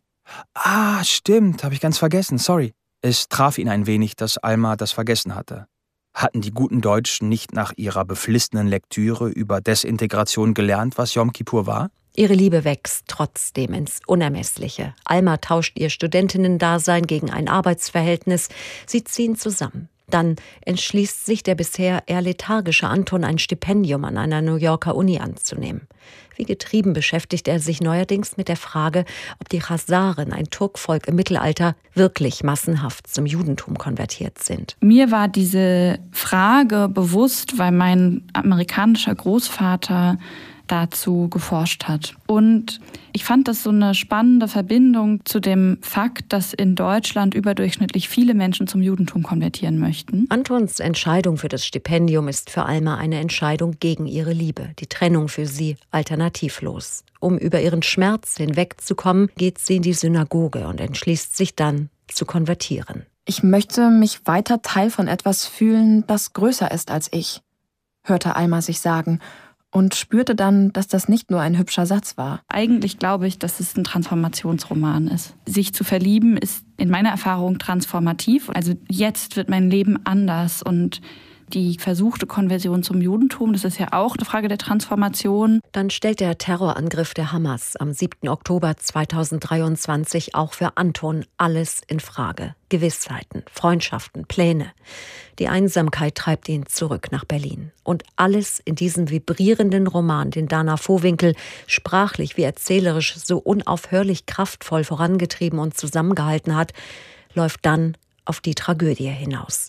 Ah, stimmt, habe ich ganz vergessen, sorry. Es traf ihn ein wenig, dass Alma das vergessen hatte. Hatten die guten Deutschen nicht nach ihrer beflissenen Lektüre über Desintegration gelernt, was Yom Kippur war? Ihre Liebe wächst trotzdem ins Unermessliche. Alma tauscht ihr Studentinnendasein gegen ein Arbeitsverhältnis. Sie ziehen zusammen. Dann entschließt sich der bisher eher lethargische Anton, ein Stipendium an einer New Yorker Uni anzunehmen. Wie getrieben beschäftigt er sich neuerdings mit der Frage, ob die Chazaren, ein Turkvolk im Mittelalter, wirklich massenhaft zum Judentum konvertiert sind. Mir war diese Frage bewusst, weil mein amerikanischer Großvater dazu geforscht hat. Und ich fand das so eine spannende Verbindung zu dem Fakt, dass in Deutschland überdurchschnittlich viele Menschen zum Judentum konvertieren möchten. Antons Entscheidung für das Stipendium ist für Alma eine Entscheidung gegen ihre Liebe, die Trennung für sie alternativlos. Um über ihren Schmerz hinwegzukommen, geht sie in die Synagoge und entschließt sich dann zu konvertieren. Ich möchte mich weiter Teil von etwas fühlen, das größer ist als ich, hörte Alma sich sagen. Und spürte dann, dass das nicht nur ein hübscher Satz war. Eigentlich glaube ich, dass es ein Transformationsroman ist. Sich zu verlieben ist in meiner Erfahrung transformativ. Also jetzt wird mein Leben anders und die versuchte Konversion zum Judentum, das ist ja auch eine Frage der Transformation. Dann stellt der Terrorangriff der Hamas am siebten Oktober zweitausenddreiundzwanzig auch für Anton alles in Frage. Gewissheiten, Freundschaften, Pläne. Die Einsamkeit treibt ihn zurück nach Berlin. Und alles in diesem vibrierenden Roman, den Dana Vohwinkel sprachlich wie erzählerisch so unaufhörlich kraftvoll vorangetrieben und zusammengehalten hat, läuft dann auf die Tragödie hinaus.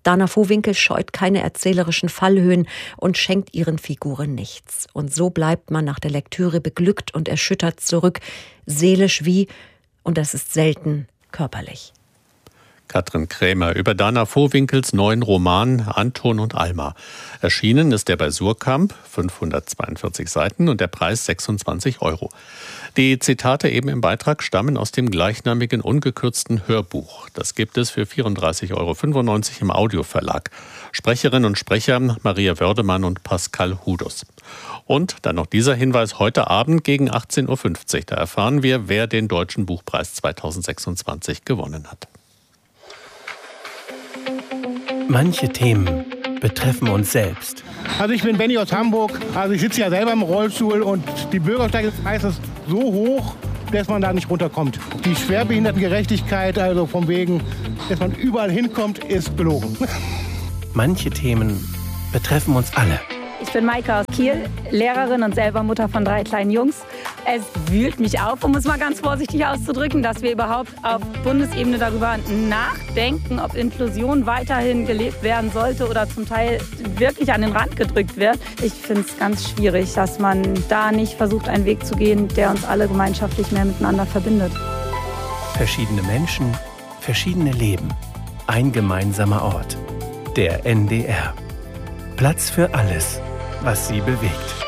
Dana Vohwinkel scheut keine erzählerischen Fallhöhen und schenkt ihren Figuren nichts. Und so bleibt man nach der Lektüre beglückt und erschüttert zurück, seelisch wie, und das ist selten, körperlich. Katrin Krämer über Dana Vohwinkels neuen Roman Anton und Alma. Erschienen ist er bei Suhrkamp, fünfhundertzweiundvierzig Seiten und der Preis sechsundzwanzig Euro. Die Zitate eben im Beitrag stammen aus dem gleichnamigen ungekürzten Hörbuch. Das gibt es für vierunddreißig Euro fünfundneunzig im Audioverlag. Sprecherinnen und Sprecher Maria Wördemann und Pascal Hudus. Und dann noch dieser Hinweis heute Abend gegen achtzehn Uhr fünfzig. Da erfahren wir, wer den Deutschen Buchpreis zweitausendsechsundzwanzig gewonnen hat. Manche Themen betreffen uns selbst. Also ich bin Benny aus Hamburg, also ich sitze ja selber im Rollstuhl und die Bürgersteige ist meistens so hoch, dass man da nicht runterkommt. Die Schwerbehindertengerechtigkeit, also von wegen, dass man überall hinkommt, ist gelogen. Manche Themen betreffen uns alle. Ich bin Maike aus Kiel, Lehrerin und selber Mutter von drei kleinen Jungs. Es wühlt mich auf, um es mal ganz vorsichtig auszudrücken, dass wir überhaupt auf Bundesebene darüber nachdenken, ob Inklusion weiterhin gelebt werden sollte oder zum Teil wirklich an den Rand gedrückt wird. Ich finde es ganz schwierig, dass man da nicht versucht, einen Weg zu gehen, der uns alle gemeinschaftlich mehr miteinander verbindet. Verschiedene Menschen, verschiedene Leben. Ein gemeinsamer Ort. Der N D R. Platz für alles, was Sie bewegt.